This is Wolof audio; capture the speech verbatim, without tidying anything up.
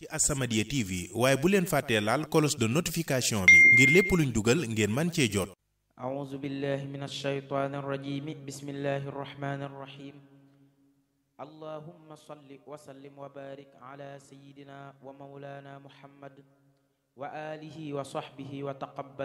ci As-Samadiyya T V waaye bu leen fàttee laal cloche de notification bi ngir lépp luñ dugal ngeen man cee jot. أعوذ بالله من الشيطان الرجيم بسم الله الرحمن الرحيم اللهم صل وسلم وبارك على سيدنا ومولانا محمد وآله وصحبه وتقبل